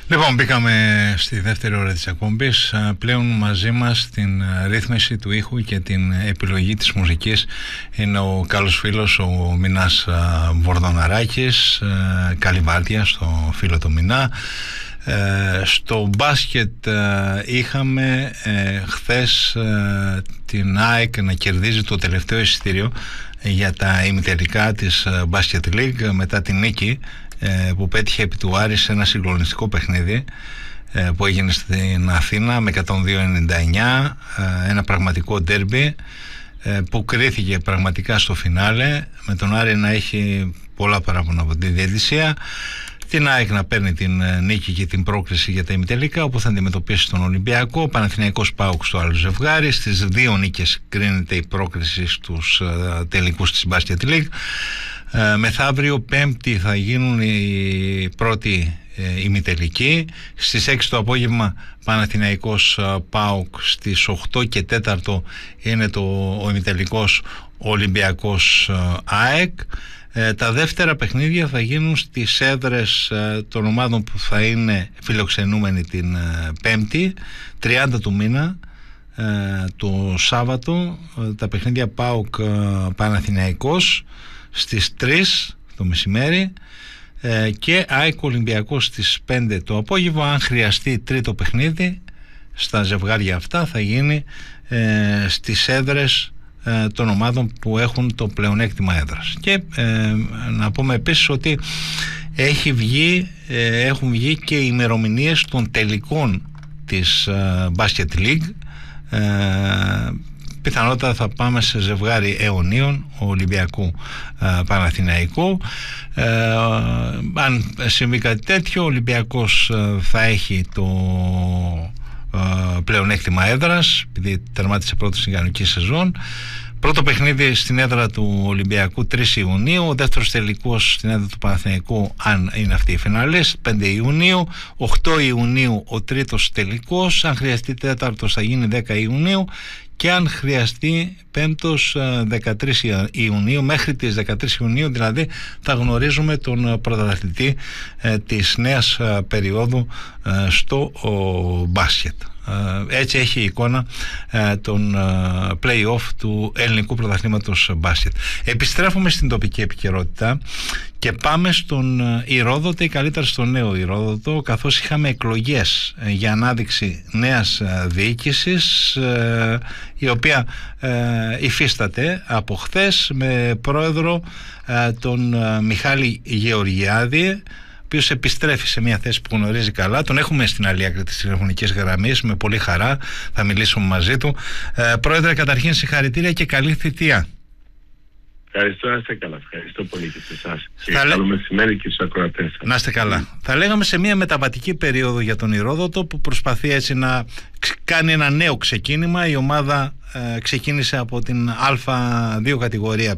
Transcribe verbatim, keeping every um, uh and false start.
Λοιπόν, μπήκαμε στη δεύτερη ώρα της εκπομπής. Πλέον μαζί μας στην ρύθμιση του ήχου και την επιλογή της μουσικής είναι ο καλός φίλος, ο Μινάς Βορδοναράκης. Καλή βάρδια στο φίλο του Μινά. Στο μπάσκετ είχαμε χθες την ΑΕΚ να κερδίζει το τελευταίο εισιτήριο για τα ημιτελικά της Basket League μετά την νίκη που πέτυχε επί του Άρη σε ένα συγκλονιστικό παιχνίδι που έγινε στην Αθήνα με εκατόν δύο ενενήντα εννιά, ένα πραγματικό ντέρμπι που κρίθηκε πραγματικά στο φινάλε, με τον Άρη να έχει πολλά παράπονα από τη διαιτησία, την ΑΕΚ να παίρνει την νίκη και την πρόκριση για τα ημιτελικά, όπου θα αντιμετωπίσει τον Ολυμπιακό. Παναθηναϊκός ΠΑΟΚ στο άλλο ζευγάρι. Στις δύο νίκες κρίνεται η πρόκριση στους τελικούς της Basket League. Ε, μεθαύριο Πέμπτη θα γίνουν οι πρώτοι ε, ημιτελικοί. Στις έξι το απόγευμα Παναθηναϊκός ΠΑΟΚ, στις οκτώ και τέταρτο είναι το, ο ημιτελικός Ολυμπιακός ΑΕΚ. Ε, τα δεύτερα παιχνίδια θα γίνουν στις έδρες ε, των ομάδων που θα είναι φιλοξενούμενοι την ε, Πέμπτη, τριάντα του μήνα, ε, το Σάββατο. Ε, τα παιχνίδια ΠΑΟΚ ε, Παναθηναϊκός στις τρεις το μεσημέρι ε, και ΑΕΚ Ολυμπιακός στις πέντε το απόγευμα. Αν χρειαστεί τρίτο παιχνίδι στα ζευγάρια αυτά, θα γίνει ε, στις έδρες των ομάδων που έχουν το πλεονέκτημα έδρας. Και ε, να πούμε επίσης ότι έχει βγει, ε, έχουν βγει και οι ημερομηνίες των τελικών της ε, Basket League. ε, πιθανότατα θα πάμε σε ζευγάρι αιωνίων Ολυμπιακού ε, Παναθηναϊκού. ε, αν συμβεί κάτι τέτοιο, ο Ολυμπιακός ε, θα έχει το πλεονέκτημα έδρας, επειδή τερμάτισε πρώτη στην κανονική σεζόν. Πρώτο παιχνίδι στην έδρα του Ολυμπιακού τρεις Ιουνίου, ο δεύτερος τελικός στην έδρα του Παναθηναϊκού, αν είναι αυτοί οι φινάλες, πέντε Ιουνίου. Οκτώ Ιουνίου ο τρίτος τελικός, αν χρειαστεί τέταρτος θα γίνει δέκα Ιουνίου, και αν χρειαστεί πέμπτος δεκατρείς Ιουνίου. Μέχρι τις δεκατρείς Ιουνίου δηλαδή θα γνωρίζουμε τον πρωταθλητή ε, της νέας ε, περίοδου ε, στο ο, μπάσκετ. Έτσι έχει η εικόνα ε, των ε, play-off του ελληνικού πρωταθλήματος μπάσκετ. Επιστρέφουμε στην τοπική επικαιρότητα και πάμε στον ε, Ηρόδοτο, ή καλύτερα στον νέο Ηρόδοτο, καθώς είχαμε εκλογές ε, για ανάδειξη νέας ε, διοίκησης, ε, η οποία ε, υφίσταται από χθες με πρόεδρο ε, τον ε, Μιχάλη Γεωργιάδη, ο οποίος επιστρέφει σε μια θέση που γνωρίζει καλά. Τον έχουμε στην άλλη άκρη της τηλεφωνικής γραμμής, με πολύ χαρά θα μιλήσουμε μαζί του. Ε, πρόεδρε, καταρχήν συγχαρητήρια και καλή θητεία. Ευχαριστώ, να είστε καλά. Ευχαριστώ πολύ και σε εσάς. Και Θα καλό λέ... μεσημέρι και στους ακροατές. Να είστε καλά. Mm. Θα λέγαμε σε μια μεταβατική περίοδο για τον Ηρόδοτο, που προσπαθεί έτσι να κάνει ένα νέο ξεκίνημα. Η ομάδα ε, ξεκίνησε από την Α δύο κατηγορία